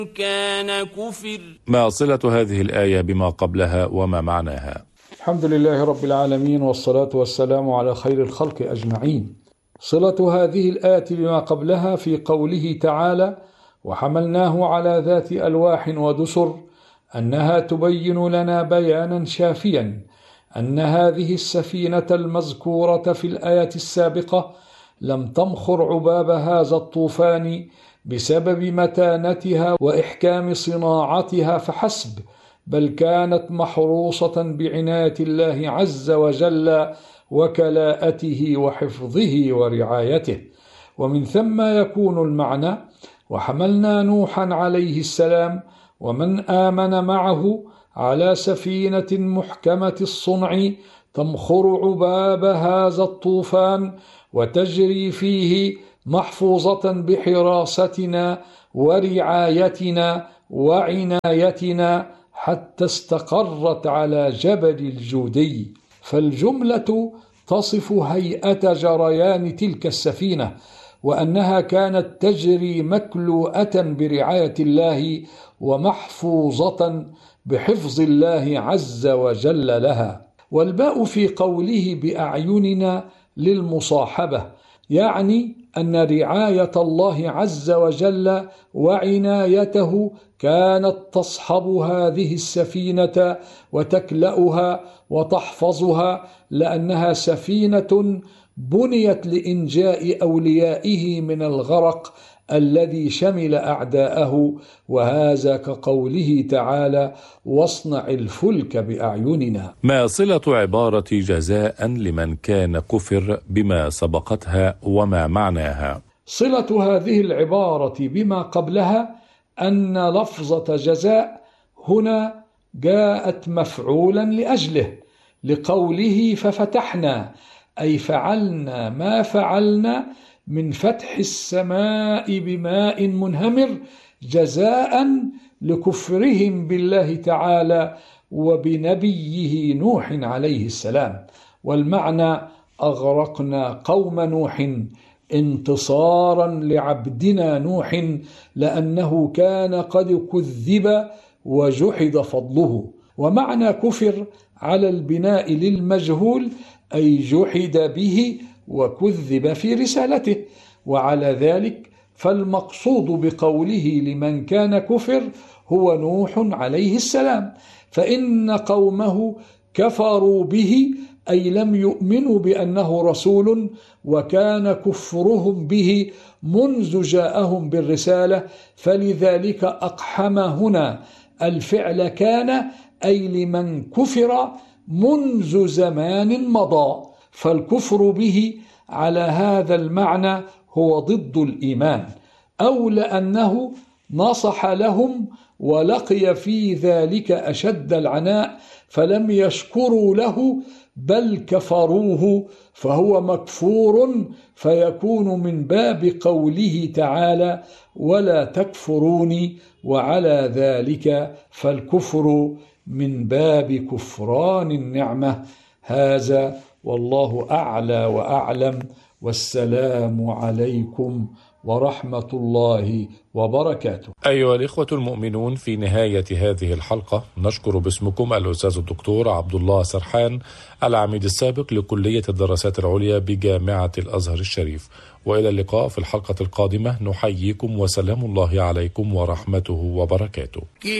كان كفر. ما صلة هذه الآية بما قبلها وما معناها؟ الحمد لله رب العالمين، والصلاة والسلام على خير الخلق أجمعين. صلة هذه الآية بما قبلها في قوله تعالى: وحملناه على ذات ألواح ودسر، أنها تبين لنا بيانا شافيا أن هذه السفينة المذكورة في الآية السابقة لم تمخر عباب هذا الطوفان بسبب متانتها وإحكام صناعتها فحسب، بل كانت محروسة بعناية الله عز وجل وكلاءته وحفظه ورعايته. ومن ثم يكون المعنى: وحملنا نوحا عليه السلام ومن آمن معه على سفينة محكمة الصنع تمخر عباب هذا الطوفان وتجري فيه محفوظة بحراستنا ورعايتنا وعنايتنا حتى استقرت على جبل الجودي. فالجملة تصف هيئة جريان تلك السفينة، وأنها كانت تجري مكلوءة برعاية الله ومحفوظة بحفظ الله عز وجل لها. والباء في قوله بأعيننا للمصاحبة، يعني أن رعاية الله عز وجل وعنايته كانت تصحب هذه السفينة وتكلأها وتحفظها، لأنها سفينة بنيت لإنجاء أوليائه من الغرق الذي شمل أعداءه، وهذا كقوله تعالى: واصنع الفلك بأعيننا. ما صلة عبارة جزاء لمن كان كفر بما سبقتها وما معناها؟ صلة هذه العبارة بما قبلها أن لفظة جزاء هنا جاءت مفعولا لأجله، لقوله ففتحنا، أي فعلنا ما فعلنا من فتح السماء بماء منهمر جزاء لكفرهم بالله تعالى وبنبيه نوح عليه السلام. والمعنى: أغرقنا قوم نوح انتصارا لعبدنا نوح، لأنه كان قد كذب وجحد فضله. ومعنى كفر على البناء للمجهول أي جحد به وكذب في رسالته. وعلى ذلك فالمقصود بقوله لمن كان كفر هو نوح عليه السلام، فإن قومه كفروا به أي لم يؤمنوا بأنه رسول، وكان كفرهم به منذ جاءهم بالرسالة، فلذلك أقحم هنا الفعل كان أي لمن كفر منذ زمان مضى. فالكفر به على هذا المعنى هو ضد الإيمان، أو لأنه نصح لهم ولقي في ذلك أشد العناء فلم يشكروا له بل كفروه، فهو مكفور، فيكون من باب قوله تعالى: ولا تكفروني، وعلى ذلك فالكفر من باب كفران النعمة. هذا والله أعلى وأعلم، والسلام عليكم ورحمة الله وبركاته. أيها الإخوة المؤمنون، في نهاية هذه الحلقة نشكر باسمكم الأستاذ الدكتور عبد الله سرحان، العميد السابق لكلية الدراسات العليا بجامعة الأزهر الشريف. وإلى اللقاء في الحلقة القادمة، نحييكم وسلام الله عليكم ورحمته وبركاته.